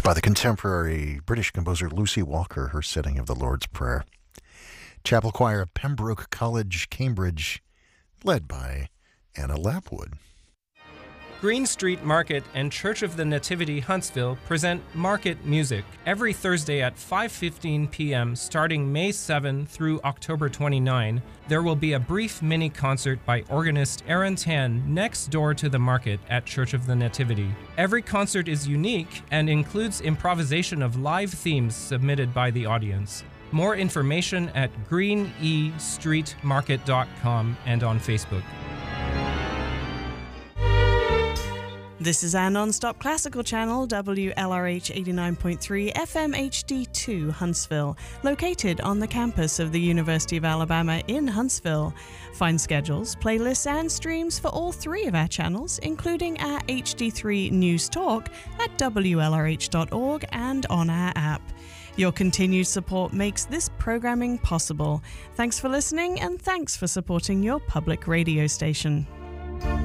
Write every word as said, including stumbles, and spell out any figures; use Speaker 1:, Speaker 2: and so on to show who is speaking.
Speaker 1: by the contemporary British composer Lucy Walker, her setting of the Lord's Prayer. Chapel Choir of Pembroke College, Cambridge, led by Anna Lapwood.
Speaker 2: Green Street Market and Church of the Nativity Huntsville present Market Music every Thursday at five fifteen p.m. starting May seventh through October twenty-ninth. There will be a brief mini concert by organist Aaron Tan next door to the market at Church of the Nativity. Every concert is unique and includes improvisation of live themes submitted by the audience. More information at green e street market dot com and on Facebook.
Speaker 3: This is our non-stop classical channel, W L R H eighty-nine point three F M H D two, Huntsville, located on the campus of the University of Alabama in Huntsville. Find schedules, playlists, and streams for all three of our channels, including our H D three News Talk at W L R H dot org and on our app. Your continued support makes this programming possible. Thanks for listening, and thanks for supporting your public radio station.